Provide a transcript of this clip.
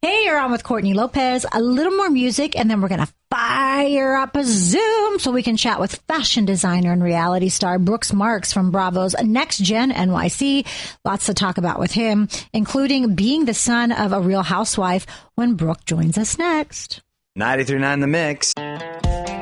Hey, you're on with Courtney Lopez. A little more music, and then we're going to fire up a Zoom so we can chat with fashion designer and reality star Brooks Marks from Bravo's Next Gen NYC. Lots to talk about with him, including being the son of a real housewife when Brooke joins us next. 93.9 The Mix.